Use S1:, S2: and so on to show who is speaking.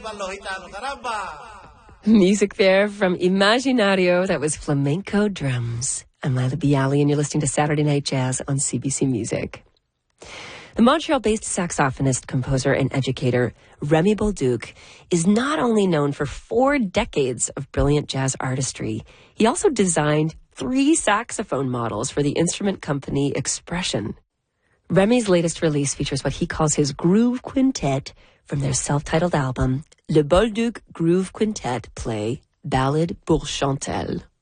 S1: Music there from Imaginario. That was flamenco drums. I'm Lila Bialy, and you're listening to Saturday Night Jazz on CBC Music. The Montreal-based saxophonist, composer, and educator Remy Bolduc is not only known for 4 decades of brilliant jazz artistry, he also designed 3 saxophone models for the instrument company Expression. Remy's latest release features what he calls his Groove Quintet from their self-titled album, Le Bolduc Groove Quintet play Ballade pour Chantelle.